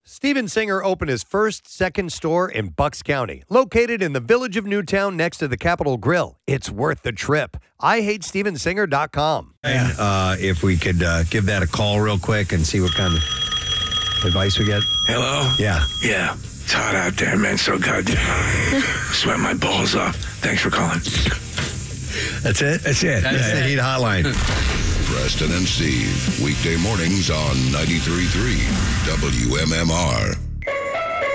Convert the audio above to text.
Steven Singer opened his first second store in Bucks County, located in the village of Newtown next to the Capitol Grill. It's worth the trip. IHateStevenSinger.com. If we could give that a call real quick and see what kind of advice we get. Hello? Yeah. Yeah. It's hot out there, man. So goddamn hot. Sweat my balls off. Thanks for calling. That's it? That's it. That's the heat hotline. Preston and Steve, weekday mornings on 93.3 WMMR.